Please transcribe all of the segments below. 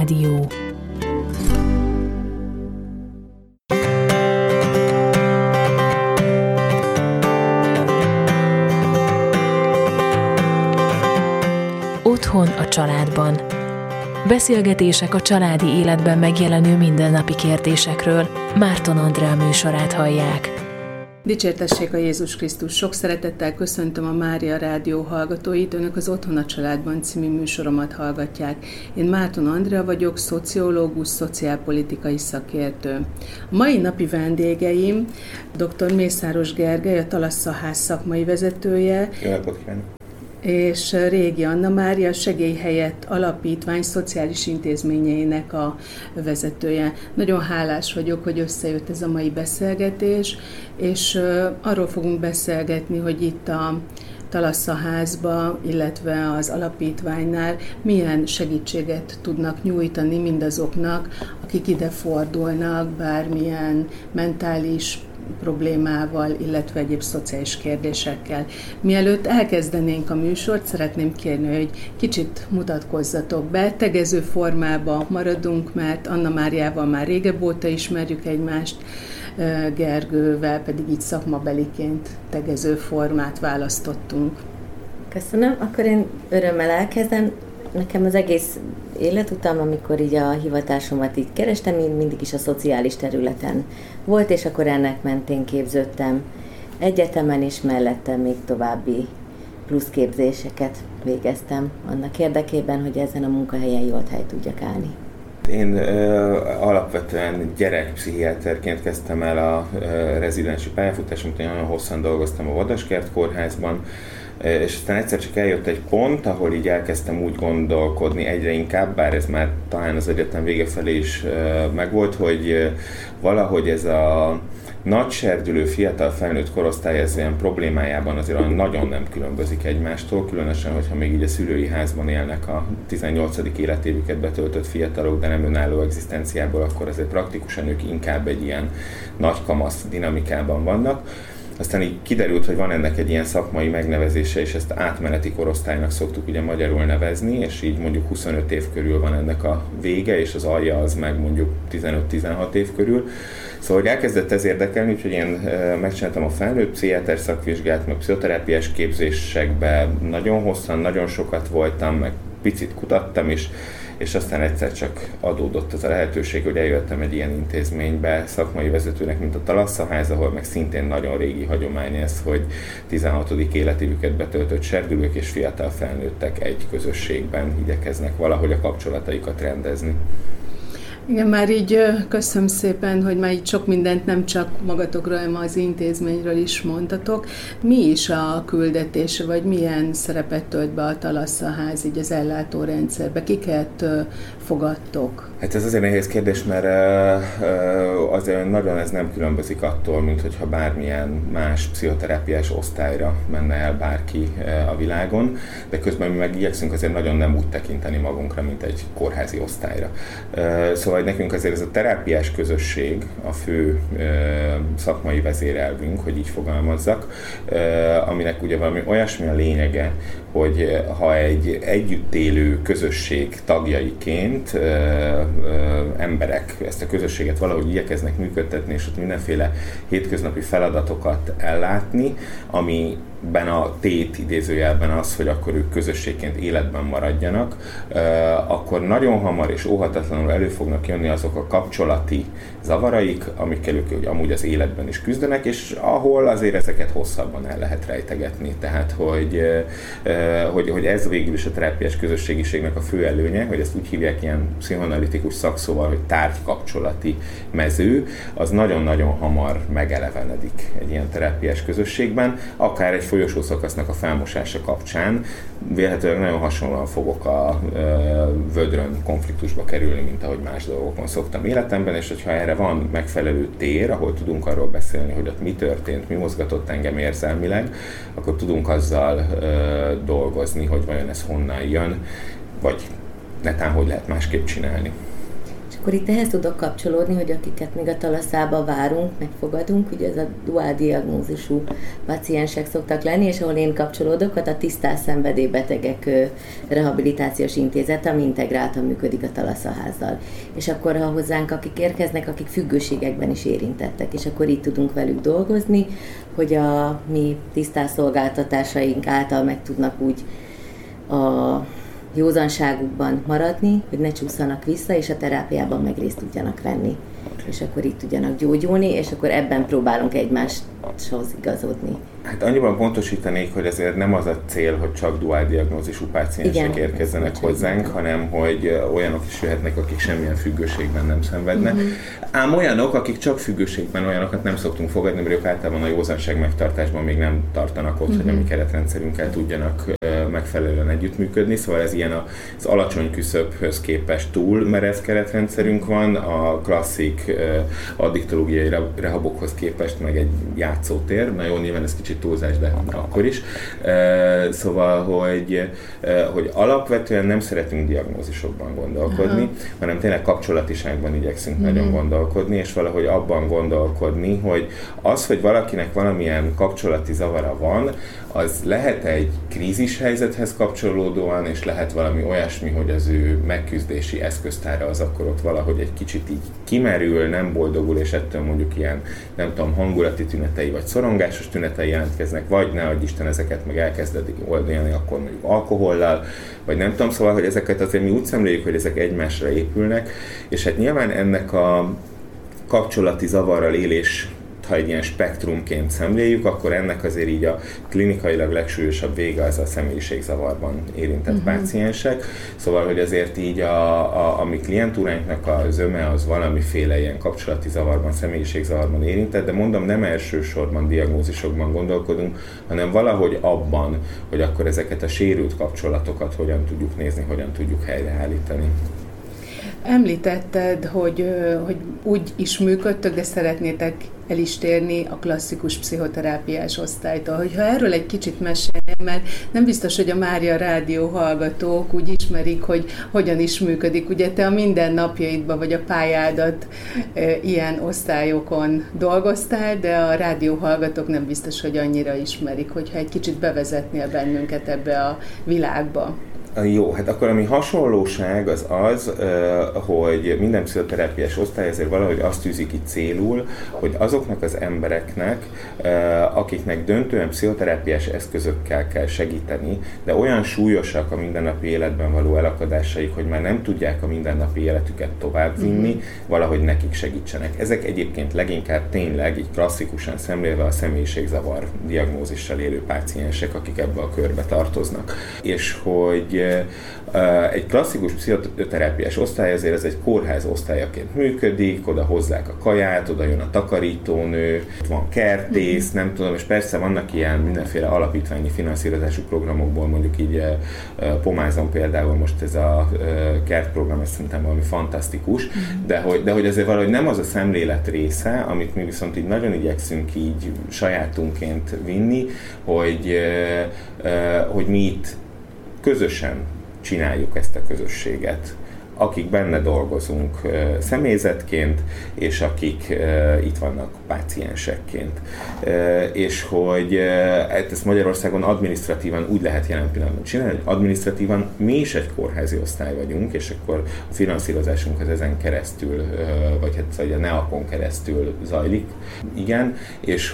Rádió. Otthon a családban. Beszélgetések a családi életben megjelenő mindennapi kérdésekről. Márton Andrea műsorát hallják. Dicsértessék a Jézus Krisztus! Sok szeretettel köszöntöm a Mária Rádió hallgatóit, önök az Otthon a családban című műsoromat hallgatják. Én Márton Andrea vagyok, szociológus, szociálpolitikai szakértő. A mai napi vendégeim dr. Mészáros Gergely, a Talasszaház szakmai vezetője. Jó napot kívánok! És Régi Anna Mária, Segélyhelyett Alapítvány szociális intézményeinek a vezetője. Nagyon hálás vagyok, hogy összejött ez a mai beszélgetés, és arról fogunk beszélgetni, hogy itt a Talasszaházba, illetve az alapítványnál milyen segítséget tudnak nyújtani mindazoknak, akik ide fordulnak bármilyen mentális problémával, illetve egyéb szociális kérdésekkel. Mielőtt elkezdenénk a műsort, szeretném kérni, hogy kicsit mutatkozzatok be. Tegező formában maradunk, mert Anna Máriával már régebb óta ismerjük egymást, Gergővel pedig így szakmabeliként tegező formát választottunk. Köszönöm, akkor én örömmel elkezdem. Nekem az egész életutam, amikor így a hivatásomat így kerestem, én mindig is a szociális területen volt, és akkor ennek mentén képződtem egyetemen, és mellettem még további pluszképzéseket végeztem annak érdekében, hogy ezen a munkahelyen jól hely tudjak állni. Én alapvetően gyerekpszichiáterként kezdtem el a rezidensi pályafutásomat, én nagyon hosszan dolgoztam a Vadaskert kórházban, és aztán egyszer csak eljött egy pont, ahol így elkezdtem úgy gondolkodni egyre inkább, bár ez már talán az egyetem vége felé is megvolt, hogy valahogy ez a nagyserdülő fiatal felnőtt korosztály ez ilyen problémájában azért nagyon nem különbözik egymástól, különösen, hogyha még így a szülői házban élnek a 18. életévüket betöltött fiatalok, de nem önálló egzisztenciából, akkor azért praktikusan ők inkább egy ilyen nagykamasz dinamikában vannak. Aztán így kiderült, hogy van ennek egy ilyen szakmai megnevezése, és ezt átmeneti korosztálynak szoktuk ugye magyarul nevezni, és így mondjuk 25 év körül van ennek a vége, és az alja az meg mondjuk 15-16 év körül. Szóval hogy elkezdett ez érdekelni, úgyhogy én megcsináltam a felnőtt pszichiáter szakvizsgát, meg pszichoterápiás képzésekben nagyon hosszan, nagyon sokat voltam, meg picit kutattam is, és aztán egyszer csak adódott az a lehetőség, hogy eljöttem egy ilyen intézménybe szakmai vezetőnek, mint a Talasszaház, ahol meg szintén nagyon régi hagyomány ez, hogy 16. életévüket betöltött serdülők és fiatal felnőttek egy közösségben igyekeznek valahogy a kapcsolataikat rendezni. Igen, már így köszönöm szépen, hogy már így sok mindent nem csak magatokról, hanem az intézményről is mondtatok. Mi is a küldetése, vagy milyen szerepet tölt be a Talasszaház így az ellátórendszerbe? Kiket fogadtok? Hát ez azért nehéz kérdés, mert azért nagyon ez nem különbözik attól, mint hogyha bármilyen más pszichoterápiás osztályra menne el bárki a világon, de közben mi meg igyekszünk azért nagyon nem úgy tekinteni magunkra, mint egy kórházi osztályra. Szóval nekünk azért ez a terápiás közösség a fő szakmai vezérelvünk, hogy így fogalmazzak, aminek ugye valami olyasmi a lényege, hogy ha egy együtt élő közösség tagjaiként emberek ezt a közösséget valahogy igyekeznek működtetni, és ott mindenféle hétköznapi feladatokat ellátni, amiben a tét idézőjelben az, hogy akkor ők közösségként életben maradjanak, akkor nagyon hamar és óhatatlanul elő fognak jönni azok a kapcsolati zavaraik, amikkel ők amúgy az életben is küzdenek, és ahol azért ezeket hosszabban el lehet rejtegetni. Tehát, hogy ez végül is a terápiás közösségiségnek a fő előnye, hogy ezt úgy hívják ilyen pszichoanalitikus szakszóval, hogy tárgykapcsolati mező, az nagyon-nagyon hamar megelevenedik egy ilyen terápiás közösségben, akár egy folyosószakasznak a felmosása kapcsán. Vélhetőleg nagyon hasonlóan fogok a vödrön konfliktusba kerülni, mint ahogy más dolgokon szoktam életemben, és hogyha erre van megfelelő tér, ahol tudunk arról beszélni, hogy ott mi történt, mi mozgatott engem érzelmileg, akkor tudunk azzal dolgozni, hogy vajon ez honnan jön, vagy netán hogy lehet másképp csinálni. És akkor itt ehhez tudok kapcsolódni, hogy akiket még a Talaszába várunk, megfogadunk, ugye ez a duál diagnózisú paciensek szoktak lenni, és ahol én kapcsolódok, ott a Tisztás Szenvedélybetegek Rehabilitációs Intézet, ami integráltan működik a Talaszaházzal. És akkor, ha hozzánk akik érkeznek, akik függőségekben is érintettek, és akkor így tudunk velük dolgozni, hogy a mi tisztásszolgáltatásaink által meg tudnak úgy a józanságukban maradni, hogy ne csúszanak vissza, és a terápiában meg részt tudjanak venni. És akkor így tudjanak gyógyulni, és akkor ebben próbálunk egymáshoz igazodni. Hát annyiban pontosítanék, hogy ezért nem az a cél, hogy csak duál diagnózisú páciensek érkezzenek hozzánk, hanem hogy olyanok is jöhetnek, akik semmilyen függőségben nem szenvednek. Ám olyanok, akik csak függőségben, olyanokat nem szoktunk fogadni, mert ők általában a józanság megtartásban még nem tartanak ott, hogy a mi keretrendszerünkkel tudjanak megfelelően együttműködni, szóval ez ilyen az alacsony küszöbhöz képest túl merev keretrendszerünk van, a klasszik addiktológiai rehabokhoz képest meg egy játszótér. Na jó, nyilván ez kicsit túlzás, de akkor is. Szóval, hogy alapvetően nem szeretünk diagnózisokban gondolkodni, hanem tényleg kapcsolatiságban igyekszünk nagyon gondolkodni, és valahogy abban gondolkodni, hogy az, hogy valakinek valamilyen kapcsolati zavara van, az lehet egy krízis helyzethez kapcsolódóan, és lehet valami olyasmi, hogy az ő megküzdési eszköztára az akkor ott valahogy egy kicsit így kimerül, nem boldogul, és ettől mondjuk ilyen, nem tudom, hangulati tünetei, vagy szorongásos tünetei jelentkeznek, vagy ne adj Isten, ezeket meg elkezded oldani, akkor mondjuk alkohollal, vagy nem tudom, szóval, hogy ezeket azért mi úgy szemléljük, hogy ezek egymásra épülnek, és hát nyilván ennek a kapcsolati zavarral élés, ha egy ilyen spektrumként szemléljük, akkor ennek azért így a klinikailag legsúlyosabb vége az a személyiségzavarban érintett páciensek. Szóval, hogy azért így a mi klientúránknak a zöme az valamiféle ilyen kapcsolati zavarban, személyiségzavarban érintett, de mondom, nem elsősorban diagnózisokban gondolkodunk, hanem valahogy abban, hogy akkor ezeket a sérült kapcsolatokat hogyan tudjuk nézni, hogyan tudjuk helyreállítani. Említetted, hogy úgy is működtök, de szeretnétek el is térni a klasszikus pszichoterápiás osztálytól. Hogyha erről egy kicsit mesélnél, mert nem biztos, hogy a Mária Rádió hallgatók úgy ismerik, hogy hogyan is működik. Ugye te a mindennapjaidban vagy a pályádat ilyen osztályokon dolgoztál, de a rádió hallgatók nem biztos, hogy annyira ismerik, hogyha egy kicsit bevezetnél bennünket ebbe a világba. Jó, hát akkor ami hasonlóság az, hogy minden pszichoterápiás osztály azért valahogy azt tűzi ki célul, hogy azoknak az embereknek, akiknek döntően pszichoterápiás eszközökkel kell segíteni, de olyan súlyosak a mindennapi életben való elakadásaik, hogy már nem tudják a mindennapi életüket továbbvinni, valahogy nekik segítsenek. Ezek egyébként leginkább tényleg, így klasszikusan szemlélve a személyiségzavar diagnózissal élő páciensek, akik ebbe a körbe tartoznak. És hogy egy klasszikus pszichoterápiás osztály azért ez egy kórház osztályaként működik, oda hozzák a kaját, oda jön a takarítónő, van kertész, nem tudom, és persze vannak ilyen mindenféle alapítványi finanszírozású programokból, mondjuk így Pomázon például most ez a kertprogram, ez szerintem valami fantasztikus, de hogy azért valahogy nem az a szemlélet része, amit mi viszont így nagyon igyekszünk így sajátunként vinni, hogy mi itt közösen csináljuk ezt a közösséget, akik benne dolgozunk személyzetként, és akik itt vannak páciensekként. És hogy ezt Magyarországon adminisztratívan úgy lehet jelen pillanatban csinálni, hogy adminisztratívan mi is egy kórházi osztály vagyunk, és akkor a finanszírozásunk az ezen keresztül, vagy hát a NEAK-on keresztül zajlik. Igen, és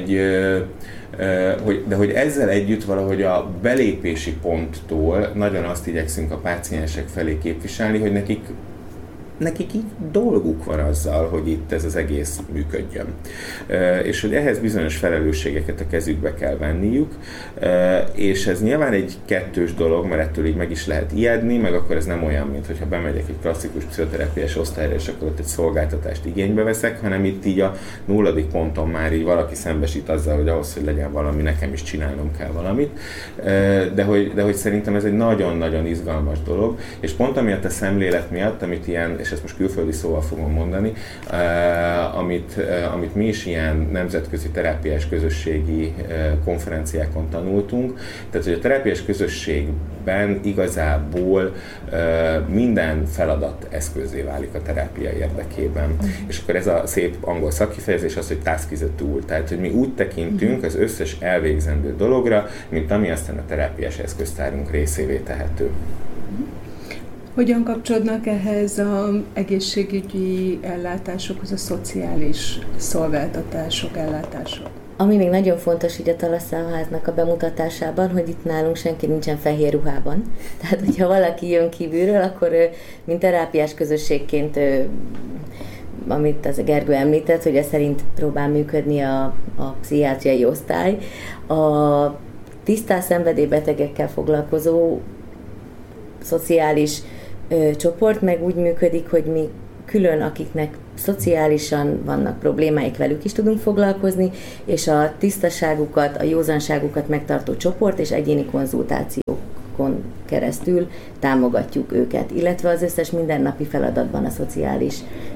de hogy ezzel együtt valahogy a belépési ponttól nagyon azt igyekszünk a páciensek felé képviselni, hogy nekik így dolguk van azzal, hogy itt ez az egész működjön. És hogy ehhez bizonyos felelősségeket a kezükbe kell venniük, és ez nyilván egy kettős dolog, mert ettől így meg is lehet ijedni, meg akkor ez nem olyan, mint hogyha bemegyek egy klasszikus pszichoterápiás osztályra, és akkor ott egy szolgáltatást igénybe veszek, hanem itt így a 0. ponton már így valaki szembesít azzal, hogy ahhoz, hogy legyen valami, nekem is csinálnom kell valamit, de hogy szerintem ez egy nagyon-nagyon izgalmas dolog, és pont amiatt a szemlélet miatt, amit ilyen, és és ezt most külföldi szóval fogom mondani, amit mi is ilyen nemzetközi terápiás közösségi konferenciákon tanultunk. Tehát, hogy a terápiás közösségben igazából minden feladat eszközé válik a terápia érdekében. És akkor ez a szép angol szakkifejezés az, hogy task is a tool. Tehát, hogy mi úgy tekintünk az összes elvégzendő dologra, mint ami aztán a terápiás eszköztárunk részévé tehető. Hogyan kapcsolódnak ehhez az egészségügyi ellátásokhoz a szociális szolgáltatások, ellátások? Ami még nagyon fontos így a Talaszszálháznak a bemutatásában, hogy itt nálunk senki nincsen fehér ruhában. Tehát, hogyha valaki jön kívülről, akkor mint terápiás közösségként, amit az Gergő említett, hogy ez szerint próbál működni a pszichiátriai osztály. A tisztán szenvedélybetegekkel foglalkozó szociális csoport meg úgy működik, hogy mi külön, akiknek szociálisan vannak problémáik, velük is tudunk foglalkozni, és a tisztaságukat, a józanságukat megtartó csoport és egyéni konzultációkon keresztül támogatjuk őket, illetve az összes mindennapi feladatban a szociális,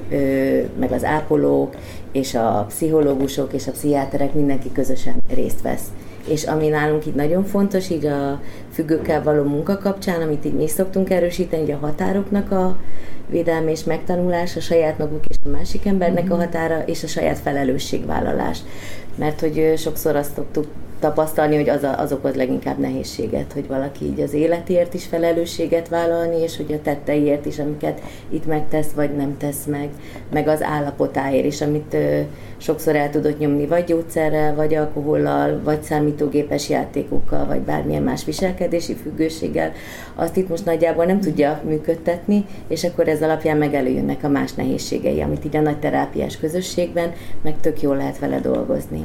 meg az ápolók, és a pszichológusok, és a pszichiáterek mindenki közösen részt vesz. És ami nálunk így nagyon fontos, így a függőkkel való munka kapcsán, amit így mi is szoktunk erősíteni, hogy a határoknak a védelme és megtanulás, a saját maguk és a másik embernek a határa, és a saját felelősségvállalás. Mert hogy sokszor azt szoktuk tapasztalni, hogy az okoz leginkább nehézséget, hogy valaki így az életért is felelősséget vállalni, és hogy a tetteiért is, amiket itt megtesz, vagy nem tesz meg az állapotáért is, amit sokszor el tudott nyomni, vagy gyógyszerrel, vagy alkohollal, vagy számítógépes játékokkal, vagy bármilyen más viselkedési függőséggel, azt itt most nagyjából nem tudja működtetni, és akkor ez alapján meg előjönnek a más nehézségei, amit így a nagy terápiás közösségben meg tök jól lehet vele dolgozni.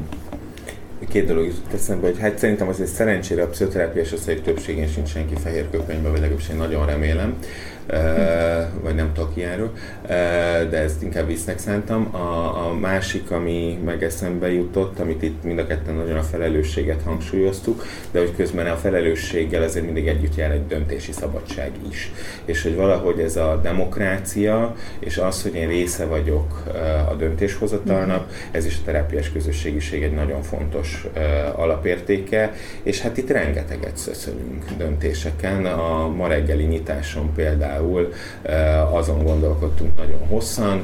Két dolog jutott eszembe, hogy hát szerintem azért szerencsére a pszichoterápiás osztályok többségén sincs senki fehér köpenyben, vagy legalábbis én nagyon remélem, vagy nem tudok ilyenről, de ezt inkább visznek szántam. A másik, ami meg eszembe jutott, amit itt mind a ketten nagyon a felelősséget hangsúlyoztuk, de hogy közben a felelősséggel azért mindig együtt jár egy döntési szabadság is. És hogy valahogy ez a demokrácia, és az, hogy én része vagyok a döntéshozatalnak, ez is a terápiás közösségiség egy nagyon fontos alapértéke, és hát itt rengeteget szöszölünk döntéseken. A ma reggeli nyitáson például azon gondolkodtunk nagyon hosszan,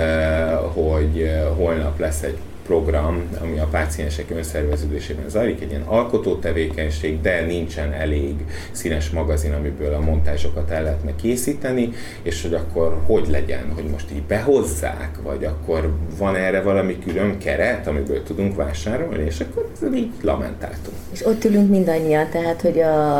hogy holnap lesz egy program, ami a páciensek önszerveződésében zajlik, egy ilyen alkotó tevékenység, de nincsen elég színes magazin, amiből a montázsokat el lehetne készíteni, és hogy akkor hogy legyen, hogy most így behozzák, vagy akkor van erre valami külön keret, amiből tudunk vásárolni, és akkor így lamentáltunk. És ott ülünk mindannyian, tehát hogy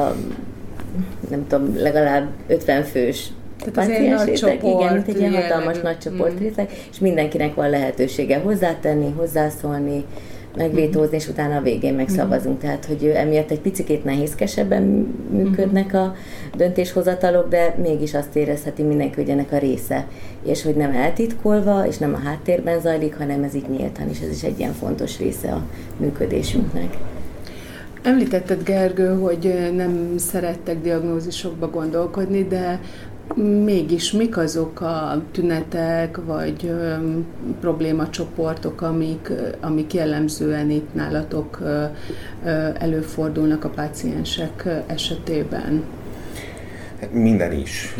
nem tudom, legalább 50 fős paciens részleg, igen, mint egy ilyen hatalmas nagy csoport részleg, és mindenkinek van lehetősége hozzátenni, hozzászólni, megvétózni, és utána a végén megszavazunk. Tehát, hogy emiatt egy picikét nehézkesebben működnek a döntéshozatalok, de mégis azt érezheti mindenki, hogy ennek a része. És hogy nem eltitkolva, és nem a háttérben zajlik, hanem ez így nyíltan, és ez is egy ilyen fontos része a működésünknek. Említetted, Gergő, hogy nem szerettek diagnózisokba gondolkodni, de mégis mik azok a tünetek, vagy problémacsoportok, amik jellemzően itt nálatok előfordulnak a páciensek esetében? Minden is.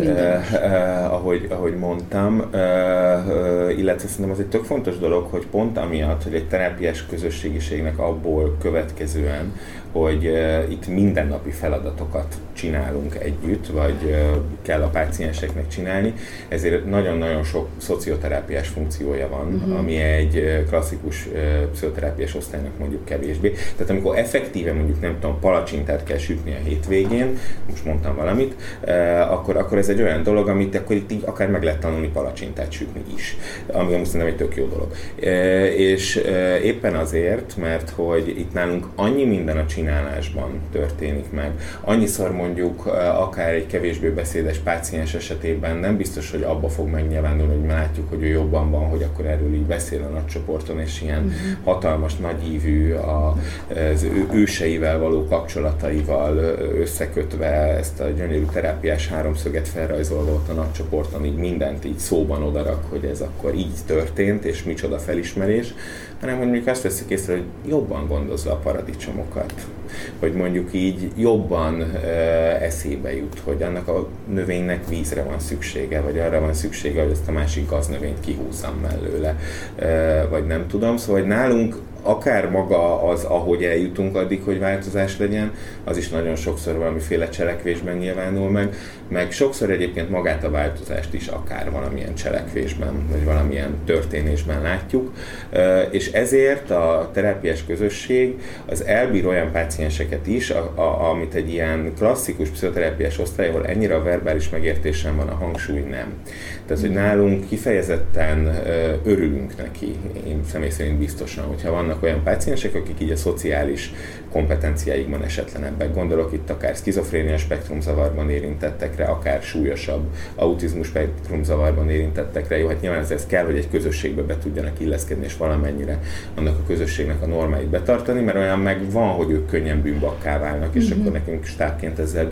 Ahogy mondtam, illetve szerintem az egy tök fontos dolog, hogy pont amiatt, hogy egy terápiás közösségiségnek abból következően, hogy itt mindennapi feladatokat csinálunk együtt, vagy kell a pácienseknek csinálni, ezért nagyon-nagyon sok szocioterápiás funkciója van, ami egy klasszikus pszichoterápiás osztálynak mondjuk kevésbé. Tehát amikor effektíve mondjuk nem tudom, palacsintát kell sütni a hétvégén, most mondtam valamit, akkor ez egy olyan dolog, amit akkor itt így akár meg lehet tanulni palacsintát sütni is, ami azt szerintem egy tök jó dolog. És éppen azért, mert hogy itt nálunk annyi minden a csinálni, csinálásban történik meg. Annyiszor mondjuk akár egy kevésbé beszédes páciens esetében nem biztos, hogy abba fog megnyilvánulni, hogy látjuk, hogy ő jobban van, hogy akkor erről így beszél a nagy csoporton, és ilyen hatalmas, nagyívű az őseivel való kapcsolataival összekötve ezt a gyönyörű terápiás háromszöget felrajzolva ott a nagy csoporton, így mindent így szóban odarak, hogy ez akkor így történt, és micsoda felismerés, hanem hogy mondjuk azt veszik észre, hogy jobban gondozza a paradicsomokat, hogy mondjuk így jobban eszébe jut, hogy annak a növénynek vízre van szüksége, vagy arra van szüksége, hogy ezt a másik gaznövényt kihúzzam mellőle, vagy nem tudom. Szóval hogy nálunk akár maga az, ahogy eljutunk addig, hogy változás legyen, az is nagyon sokszor valamiféle cselekvésben nyilvánul meg sokszor egyébként magát a változást is akár valamilyen cselekvésben, vagy valamilyen történésben látjuk, és ezért a terápiás közösség az elbír olyan pácienseket is, amit egy ilyen klasszikus pszichoterápiás osztály, ahol ennyire a verbális megértésen van a hangsúly, nem. Tehát, hogy nálunk kifejezetten örülünk neki, én személy szerint biztosan, hogyha vannak olyan páciensek, akik így a szociális kompetenciáikban esetlenebbek. Gondolok itt akár szkizofrénia spektrumzavarban érintettekre, akár súlyosabb autizmus spektrumzavarban érintettekre. Jó, hát nyilván ez kell, hogy egy közösségbe be tudjanak illeszkedni, és valamennyire annak a közösségnek a normáit betartani, mert olyan meg van, hogy ők könnyen bűnbakká válnak, és akkor nekünk stábként ezzel